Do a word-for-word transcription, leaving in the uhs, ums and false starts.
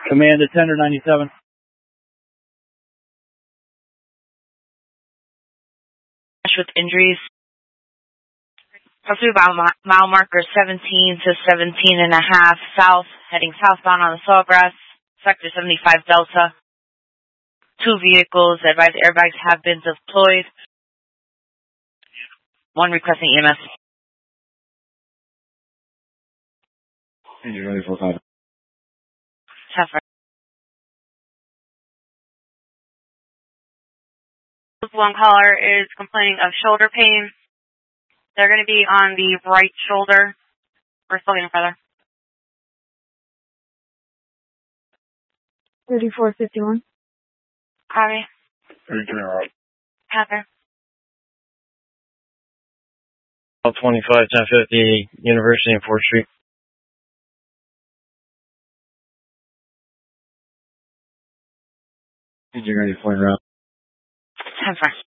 Command to Tender ninety-seven. With injuries. Possibly about mile marker seventeen to seventeen and a half south, heading southbound on the Sawgrass, sector seventy-five Delta. Two vehicles, advised airbags have been deployed. One requesting E M S. Engine ready for five. One caller is complaining of shoulder pain. They're going to be on the right shoulder. We're still getting further. thirty-four fifty-one. Copy. thirty-three, right. Pepper. twenty-five, ten fifty, University and fourth Street. Engine ready for route. ten four.